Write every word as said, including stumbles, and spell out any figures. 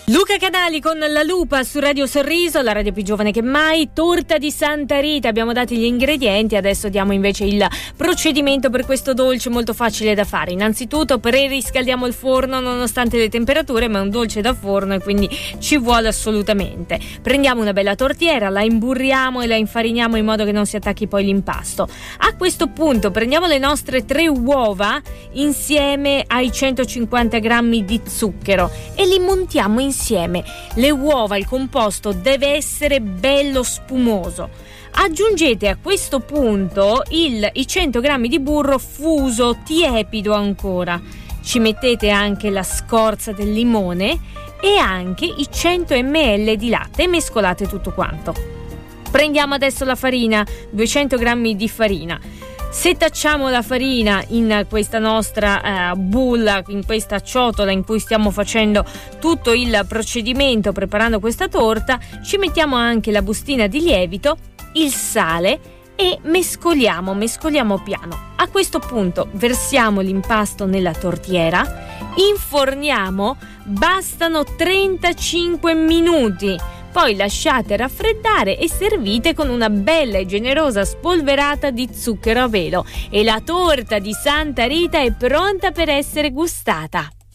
Luca Canali con La Lupa su Radio Sorriso, la radio più giovane che mai. Torta di Santa Rita, abbiamo dato gli ingredienti, adesso diamo invece il procedimento per questo dolce molto facile da fare. Innanzitutto preriscaldiamo il forno nonostante le temperature, ma è un dolce da forno e quindi ci vuole assolutamente. Prendiamo una bella tortiera, la imburriamo e la infariniamo in modo che non si attacchi poi l'impasto. A questo punto prendiamo le nostre tre uova insieme ai centocinquanta grammi di zucchero e li montiamo insieme. Insieme le uova, il composto deve essere bello spumoso. Aggiungete a questo punto il, i cento grammi di burro fuso, tiepido ancora. Ci mettete anche la scorza del limone e anche i cento millilitri di latte e mescolate tutto quanto. Prendiamo adesso la farina, duecento grammi di farina. Setacciamo la farina in questa nostra uh, bulla, in questa ciotola in cui stiamo facendo tutto il procedimento, preparando questa torta. Ci mettiamo anche la bustina di lievito, il sale e mescoliamo, mescoliamo piano. A questo punto versiamo l'impasto nella tortiera, inforniamo, bastano trentacinque minuti. Poi lasciate raffreddare e servite con una bella e generosa spolverata di zucchero a velo e la torta di Santa Rita è pronta per essere gustata.